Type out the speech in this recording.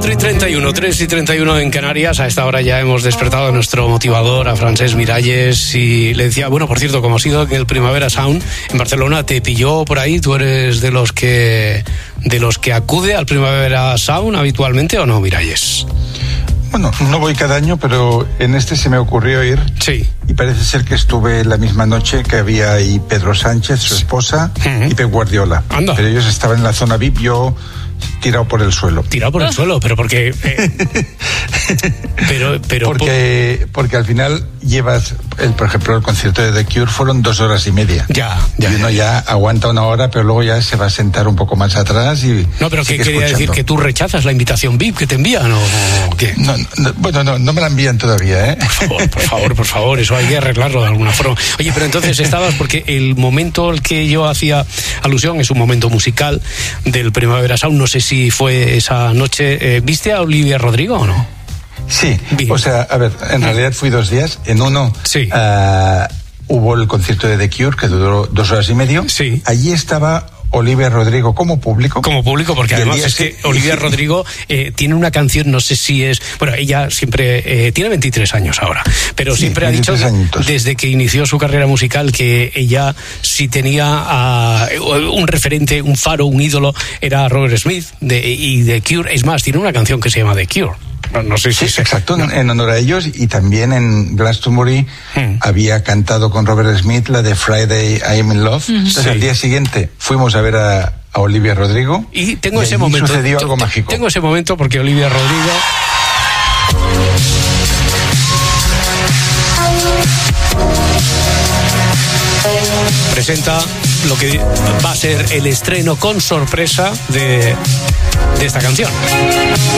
4:31, 3:31 en Canarias. A esta hora ya hemos despertado a nuestro motivador, a Francesc Miralles, y le decía, bueno, por cierto, como ha sido en el Primavera Sound en Barcelona, ¿te pilló por ahí? ¿Tú eres de los que acude al Primavera Sound habitualmente o no, Miralles? Bueno, no voy cada año, pero en este se me ocurrió ir. Sí. Y parece ser que estuve la misma noche que había ahí Pedro Sánchez, su esposa, y Pep Guardiola. Anda. Pero ellos estaban en la zona VIP, yo tirado por el suelo. Tirado por el suelo, pero porque... Porque al final llevas, por ejemplo, el concierto de The Cure fueron 2 horas y media. Ya. Y uno ya aguanta 1 hora, pero luego ya se va a sentar un poco más atrás y... No, pero ¿qué quería decir? ¿Que tú rechazas la invitación VIP que te envían o qué? No me la envían todavía, ¿eh? Por favor, eso hay que arreglarlo de alguna forma. Oye, pero entonces estabas, porque el momento al que yo hacía alusión es un momento musical del Primavera Sound. No sé si fue esa noche. ¿Viste a Olivia Rodrigo o no? Sí, bien. O sea, a ver, en realidad fui 2 días. En uno sí. Hubo el concierto de The Cure, que duró 2 horas y media. Sí. Allí estaba Olivia Rodrigo como público. Como público, porque además es que Olivia Rodrigo tiene una canción, no sé si es... Bueno, ella siempre... tiene 23 años ahora, pero siempre ha dicho, desde que inició su carrera musical, que ella sí tenía un referente, un faro, un ídolo, era Robert Smith y The Cure. Es más, tiene una canción que se llama The Cure. No sé si sí, exacto, no. En honor a ellos, y también en Glastonbury había cantado con Robert Smith la de Friday I'm in Love. Entonces al día siguiente fuimos a ver a Olivia Rodrigo y tengo ese momento. Sucedió algo mágico. Tengo ese momento porque Olivia Rodrigo presenta lo que va a ser el estreno con sorpresa de esta canción.